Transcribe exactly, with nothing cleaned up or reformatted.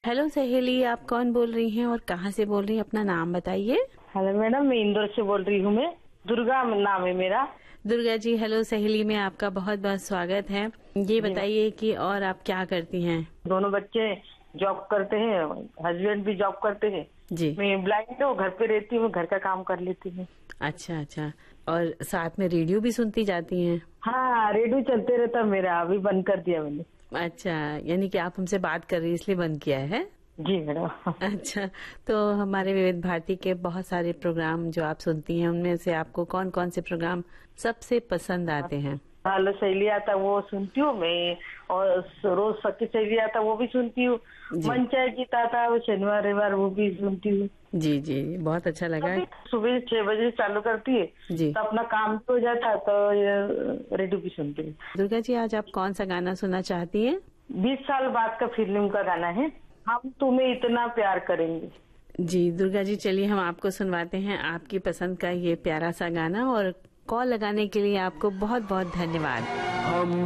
Hello सहेली, आप कौन बोल रही हैं और कहाँ से बोल रही हैं? अपना नाम बताइए। हेलो मैडम, मैं इंदौर से बोल रही हूँ। मैं दुर्गा नाम है मेरा। दुर्गा जी, हेलो सहेली में आपका बहुत बहुत स्वागत है। ये बताइए कि और आप क्या करती हैं? दोनों बच्चे जॉब करते हैं, हस्बैंड भी जॉब करते हैं। जी। मैं ब्लाइंड हूँ, घर पे रहती हूँ, घर का काम कर लेती हूँ। अच्छा अच्छा। और साथ में रेडियो भी सुनती जाती हैं? हाँ, रेडियो चलते रहता मेरा, अभी बंद कर दिया मैंने। अच्छा, यानी कि आप हमसे बात कर रही हैं इसलिए बंद किया है? जी मैडम। अच्छा, तो हमारे विविध भारती के बहुत सारे प्रोग्राम जो आप सुनती हैं, उनमें से आपको कौन कौन से प्रोग्राम सबसे पसंद आते हैं? हेलो सहेली आता वो सुनती हूँ मैं, और रोज सखी सहेली आता वो भी सुनती हूँ। जी। मन चाहे गीता था वो शनिवार रविवार वो भी सुनती हूँ। जी जी, बहुत अच्छा लगा। सुबह छह बजे चालू करती है जी। तो अपना काम तो हो जाता, तो ये रेडियो भी सुनती हूँ। दुर्गा जी, आज आप कौन सा गाना सुनना चाहती हैं? बीस साल बाद का फिल्म का गाना है, हम तुम्हें इतना प्यार करेंगे। जी दुर्गा जी, चलिए हम आपको सुनवाते हैं आपकी पसंद का ये प्यारा सा गाना। और कॉल लगाने के लिए आपको बहुत बहुत धन्यवाद। हम